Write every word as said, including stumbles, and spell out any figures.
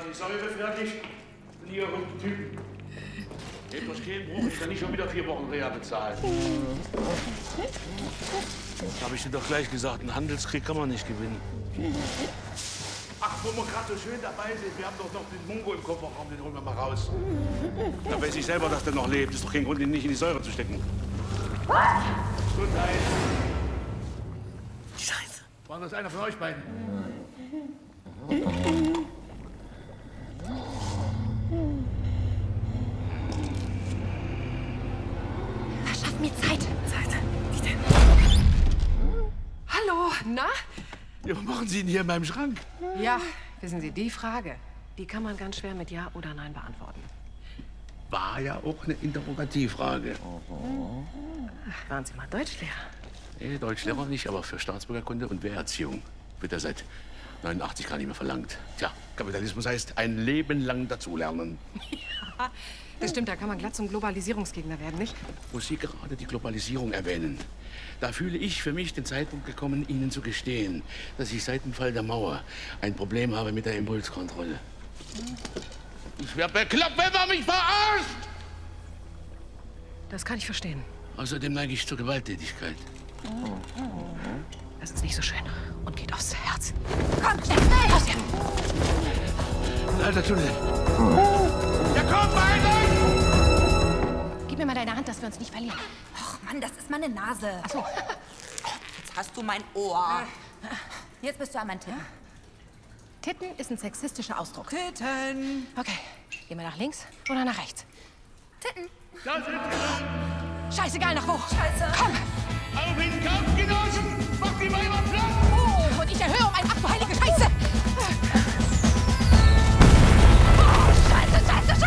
die Säure fertig und ihr runden Typen. Nehmt euch keinen Bruch, ich kann nicht schon wieder vier Wochen Reha bezahlen. Habe ich dir doch gleich gesagt, einen Handelskrieg kann man nicht gewinnen. Ach, wo wir gerade so schön dabei sind, wir haben doch noch den Mungo im Kofferraum, den holen wir mal raus. Da weiß ich selber, dass der noch lebt. Ist doch kein Grund, ihn nicht in die Säure zu stecken. Gesundheit. Scheiße. War das einer von euch beiden? Verschaff mir Zeit. Zeit. Wie denn? Hallo, na? Ja, was machen Sie denn hier in meinem Schrank? Ja, wissen Sie, die Frage, die kann man ganz schwer mit Ja oder Nein beantworten. War ja auch eine Interrogativfrage. Ach, waren Sie mal Deutschlehrer? Nee, Deutschlehrer nicht, aber für Staatsbürgerkunde und Wehrerziehung wird er seit neunundachtzig gar nicht mehr verlangt. Tja, Kapitalismus heißt ein Leben lang dazulernen. Ja, das stimmt, da kann man glatt zum Globalisierungsgegner werden, nicht? Wo Sie gerade die Globalisierung erwähnen, da fühle ich für mich den Zeitpunkt gekommen, Ihnen zu gestehen, dass ich seit dem Fall der Mauer ein Problem habe mit der Impulskontrolle. Ich werde bekloppt, wenn man mich verarscht! Das kann ich verstehen. Außerdem neige ich zur Gewalttätigkeit. Das ist nicht so schön und geht aufs Herz. Komm, schnell, schnell! Raus hier! Alter Tunnel! Ja, komm, weiter! Gib mir mal deine Hand, dass wir uns nicht verlieren. Ach Mann, das ist meine Nase. Ach so. Jetzt hast du mein Ohr. Jetzt bist du an meinen Titten. Titten ist ein sexistischer Ausdruck. Titten. Okay, gehen wir nach links oder nach rechts? Titten. Da sind sie! Scheißegal, nach wo? Scheiße. Komm! Auf in den Kampf, Genossen! Macht die Weiber platt! Oh, und ich erhöhe um ein Ach du heilige Scheiße!